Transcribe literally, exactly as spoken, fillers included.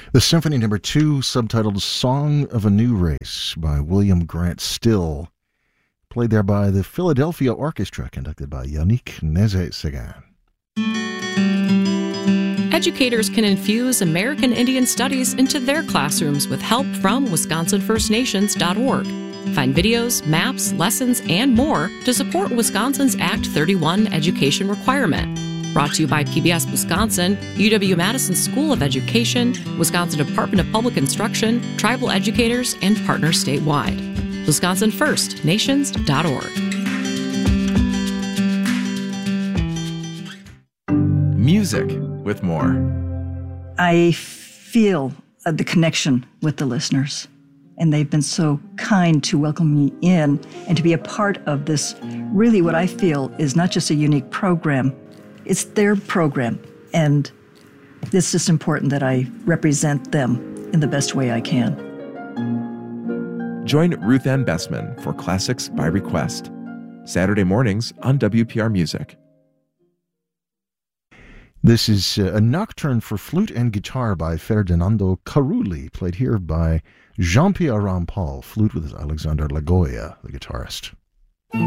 The Symphony Number Two, subtitled "Song of a New Race" by William Grant Still, played there by the Philadelphia Orchestra, conducted by Yannick Nézet-Séguin. Educators can infuse American Indian Studies into their classrooms with help from Wisconsin First Nations dot org. Find videos, maps, lessons, and more to support Wisconsin's Act thirty-one education requirement. Brought to you by P B S Wisconsin, U W-Madison School of Education, Wisconsin Department of Public Instruction, tribal educators, and partners statewide. Wisconsin First Nations dot org. Music with more. I feel uh, the connection with the listeners, and they've been so kind to welcome me in and to be a part of this, really what I feel is not just a unique program, it's their program, and it's just important that I represent them in the best way I can. Join Ruth Ann Bessman for Classics by Request, Saturday mornings on W P R Music. This is a nocturne for flute and guitar by Ferdinando Carulli, played here by Jean-Pierre Rampal, flute with Alexander Lagoya, the guitarist.